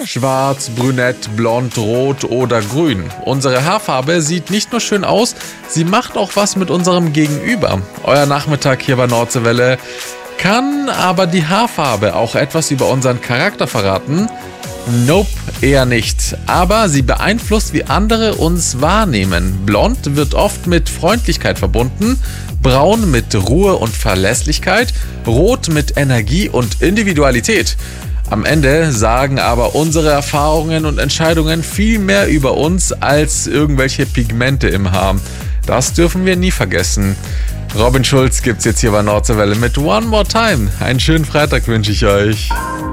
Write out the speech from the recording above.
Schwarz, brünett, blond, rot oder grün. Unsere Haarfarbe sieht nicht nur schön aus, sie macht auch was mit unserem Gegenüber. Euer Nachmittag hier bei Nordseewelle. Kann aber die Haarfarbe auch etwas über unseren Charakter verraten? Nope, eher nicht. Aber sie beeinflusst, wie andere uns wahrnehmen. Blond wird oft mit Freundlichkeit verbunden, braun mit Ruhe und Verlässlichkeit, rot mit Energie und Individualität. Am Ende sagen aber unsere Erfahrungen und Entscheidungen viel mehr über uns als irgendwelche Pigmente im Haar. Das dürfen wir nie vergessen. Robin Schulz gibt's jetzt hier bei Nordseewelle mit One More Time. Einen schönen Freitag wünsche ich euch.